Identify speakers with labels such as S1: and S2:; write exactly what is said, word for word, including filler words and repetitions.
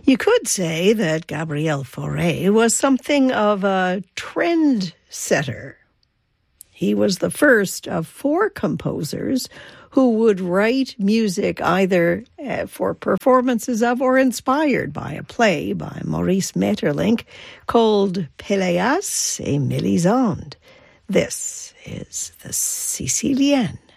S1: You could say that Gabriel Fauré was something of a trend setter. He was the first of four composers who would write music either uh, for performances of or inspired by a play by Maurice Maeterlinck called Péléas et Mélisande. This is the Sicilienne.